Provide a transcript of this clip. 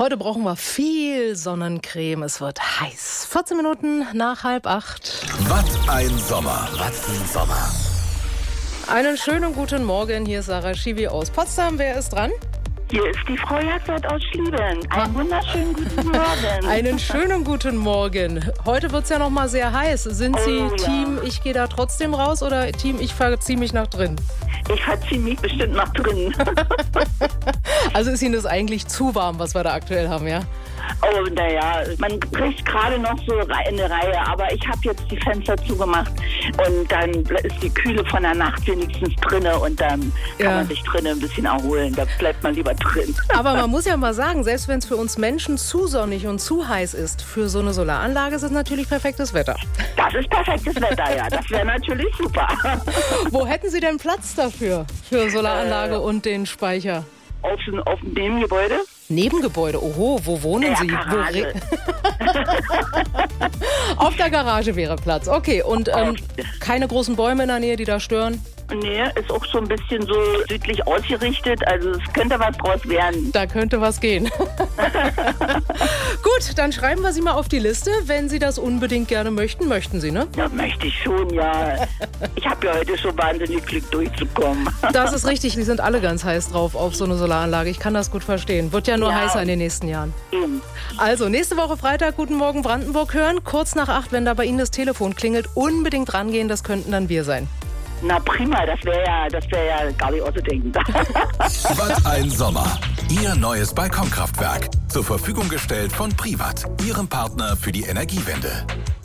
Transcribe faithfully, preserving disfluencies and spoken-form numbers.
Heute brauchen wir viel Sonnencreme. Es wird heiß. vierzehn Minuten nach halb acht. Was ein Sommer. Was ein Sommer. Einen schönen guten Morgen. Hier ist Sarah Schiwi aus Potsdam. Wer ist dran? Hier ist die Frau Jagdwort aus Schlieben. Einen wunderschönen guten Morgen. Einen schönen guten Morgen. Heute wird es ja noch mal sehr heiß. Sind Sie Oh, ja. Team, ich gehe da trotzdem raus oder Team, ich verziehe mich nach drin? Ich verziehe mich bestimmt nach drin. Also ist Ihnen das eigentlich zu warm, was wir da aktuell haben, ja? Oh, naja, man kriegt gerade noch so eine Reihe, aber ich habe jetzt die Fenster zugemacht und dann ist die Kühle von der Nacht wenigstens drinne und dann kann Ja. man sich drinnen ein bisschen erholen. Da bleibt man lieber drin. Aber man muss ja mal sagen, selbst wenn es für uns Menschen zu sonnig und zu heiß ist, für so eine Solaranlage ist es natürlich perfektes Wetter. Das ist perfektes Wetter, ja. Das wäre natürlich super. Wo hätten Sie denn Platz dafür? Für Solaranlage Äh. und den Speicher? Auf, dem- auf dem Nebengebäude? Nebengebäude. Oho, wo wohnen Ja, Sie? Wo Garage. re- Auf der Garage wäre Platz. Okay, und ähm, keine großen Bäume in der Nähe, die da stören? Nee, ist auch so ein bisschen so südlich ausgerichtet. Also es könnte was draus werden. Da könnte was gehen. Gut, dann schreiben wir Sie mal auf die Liste. Wenn Sie das unbedingt gerne möchten, möchten Sie, ne? Ja, möchte ich schon, ja. Ich habe ja heute schon wahnsinnig Glück durchzukommen. Das ist richtig. Sie sind alle ganz heiß drauf auf so eine Solaranlage. Ich kann das gut verstehen. Wird ja nur Ja. heißer in den nächsten Jahren. Eben. Also, nächste Woche Freitag, Guten Morgen Brandenburg hören. Kurz nach acht, wenn da bei Ihnen das Telefon klingelt, unbedingt rangehen. Das könnten dann wir sein. Na prima, das wäre ja, das wäre ja gar nicht auszudenken. Was ein Sommer. Ihr neues Balkonkraftwerk. Zur Verfügung gestellt von Privat, Ihrem Partner für die Energiewende.